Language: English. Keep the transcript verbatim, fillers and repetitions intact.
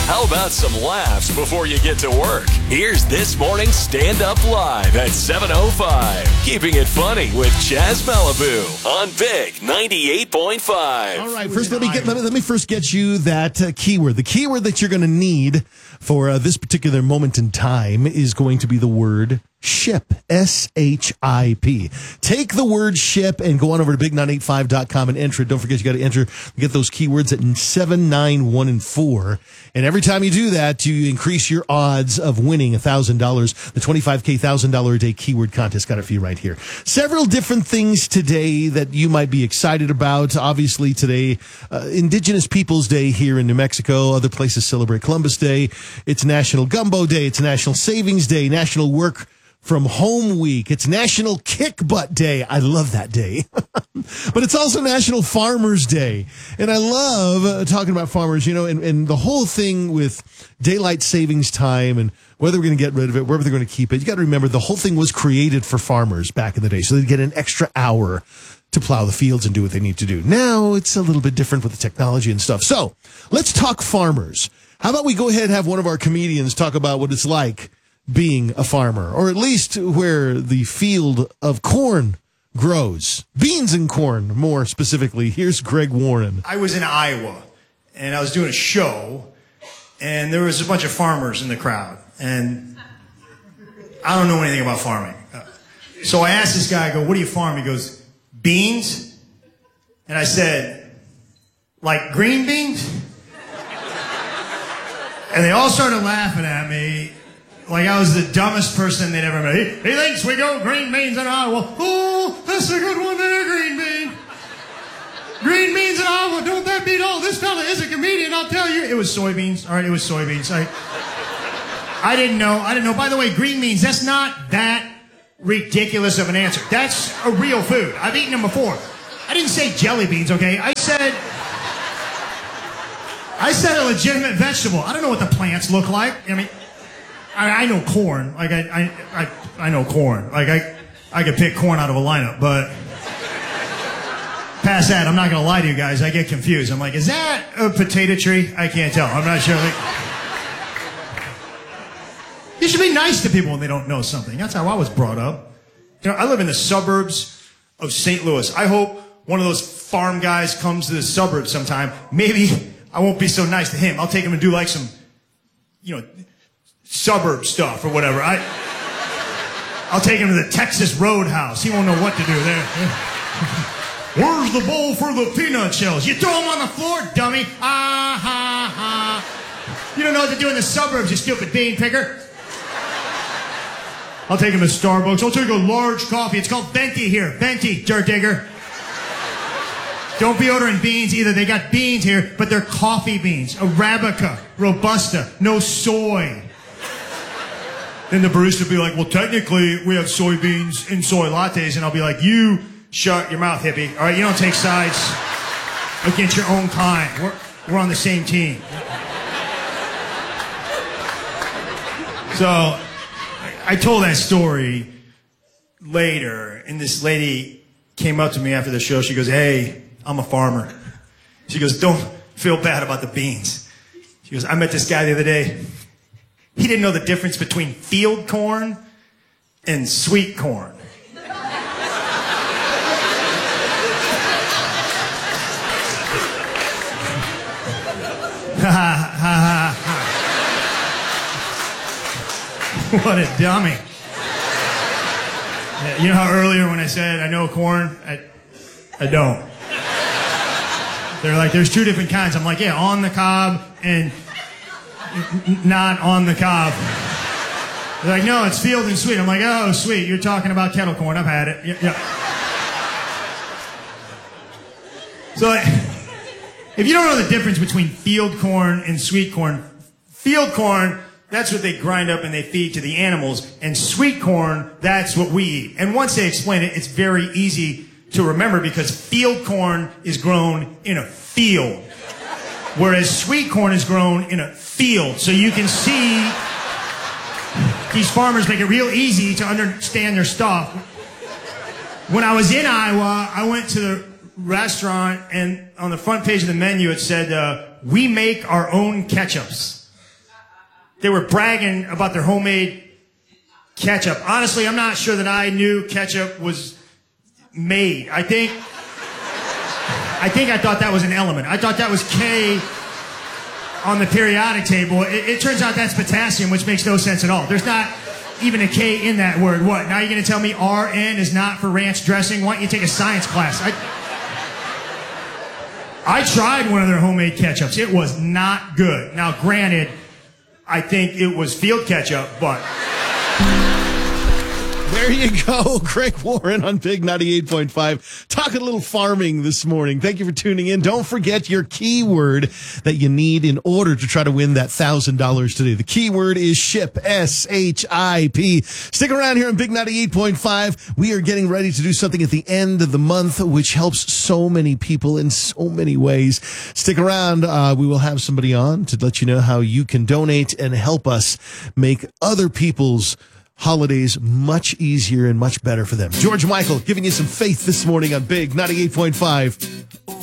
How about some laughs before you get to work? Here's This Morning's Stand Up Live at seven oh five. Keeping it funny with Chaz Malibu on Big ninety-eight point five. All right, first let me get let me, let me first get you that uh, keyword. The keyword that you're going to need for uh, this particular moment in time is going to be the word ship. S H I P. Take the word ship and go on over to big nine eight five dot com and enter it. Don't forget you got to enter, get those keywords at seven, nine, one, and four. And every time you do that, you increase your odds of winning one thousand dollars. The twenty-five K one thousand dollars a day keyword contest. Got it for you right here. Several different things today that you might be excited about. Obviously today, uh, Indigenous Peoples Day here in New Mexico. Other places celebrate Columbus Day. It's National Gumbo Day. It's National Savings Day. National Work from Home Week. It's National Kick Butt Day. I love that day. But it's also National Farmers Day. And I love uh, talking about farmers, you know, and, and the whole thing with daylight savings time and whether we're going to get rid of it, whether they're going to keep it. You got to remember the whole thing was created for farmers back in the day. So they'd get an extra hour to plow the fields and do what they need to do. Now it's a little bit different with the technology and stuff. So let's talk farmers. How about we go ahead and have one of our comedians talk about what it's like being a farmer, or at least where the field of corn grows. Beans and corn, more specifically. Here's Greg Warren. I was in Iowa, and I was doing a show, and there was a bunch of farmers in the crowd, and I don't know anything about farming. So I asked this guy, I go, what do you farm? He goes, beans? And I said, like green beans? And they all started laughing at me. Like I was the dumbest person they'd ever met. He, he thinks we go green beans in Iowa. Oh, that's a good one there, green bean. Green beans in Iowa, don't that beat all? This fella is a comedian, I'll tell you. It was soybeans. All right, it was soybeans. I, I didn't know. I didn't know. By the way, green beans, that's not that ridiculous of an answer. That's a real food. I've eaten them before. I didn't say jelly beans, okay? I said... I said a legitimate vegetable. I don't know what the plants look like. I mean... I, I know corn. Like I, I, I, I know corn. Like I, I could pick corn out of a lineup, but past that, I'm not gonna lie to you guys. I get confused. I'm like, is that a potato tree? I can't tell. I'm not sure. Like, you should be nice to people when they don't know something. That's how I was brought up. You know, I live in the suburbs of Saint Louis. I hope one of those farm guys comes to the suburbs sometime. Maybe I won't be so nice to him. I'll take him and do like some, you know, suburb stuff or whatever. I, I'll take him to the Texas Roadhouse. He won't know what to do there. Where's the bowl for the peanut shells? You throw them on the floor, dummy. Ah, ha, ha. You don't know what to do in the suburbs, you stupid bean picker. I'll take him to Starbucks. I'll take a large coffee. It's called venti here. Venti, dirt digger. Don't be ordering beans either. They got beans here, but they're coffee beans. Arabica, Robusta, no soy. Then the barista will be like, well, technically, we have soybeans in soy lattes. And I'll be like, you shut your mouth, hippie. All right, you don't take sides against your own kind. We're, we're on the same team. So I told that story later, and this lady came up to me after the show. She goes, hey, I'm a farmer. She goes, don't feel bad about the beans. She goes, I met this guy the other day. He didn't know the difference between field corn and sweet corn. Ha ha ha ha. What a dummy. Yeah, you know how earlier when I said I know corn, I, I don't. They're like, there's two different kinds. I'm like, yeah, on the cob and not on the cob. They're like, no, it's field and sweet. I'm like, oh, sweet. You're talking about kettle corn. I've had it. Yeah. yeah. So if you don't know the difference between field corn and sweet corn, field corn, that's what they grind up and they feed to the animals. And sweet corn, that's what we eat. And once they explain it, it's very easy to remember because field corn is grown in a field, whereas sweet corn is grown in a field. So you can see these farmers make it real easy to understand their stuff. When I was in Iowa, I went to the restaurant, and on the front page of the menu it said, uh, we make our own ketchups. they were bragging about their homemade ketchup. Honestly, I'm not sure that I knew ketchup was made. I think, I think I thought that was an element. I thought that was K on the periodic table. It, it turns out that's potassium, which makes no sense at all. There's not even a K in that word. What? Now you're going to tell me R N is not for ranch dressing? Why don't you take a science class? I, I tried one of their homemade ketchups. It was not good. Now, granted, I think it was field ketchup, but... There you go. Greg Warren on Big ninety-eight point five. Talking a little farming this morning. Thank you for tuning in. Don't forget your keyword that you need in order to try to win that one thousand dollars today. The keyword is SHIP, S H I P. Stick around here on Big ninety-eight point five. We are getting ready to do something at the end of the month, which helps so many people in so many ways. Stick around. Uh, we will have somebody on to let you know how you can donate and help us make other people's holidays much easier and much better for them. George Michael giving you some faith this morning on Big ninety-eight point five.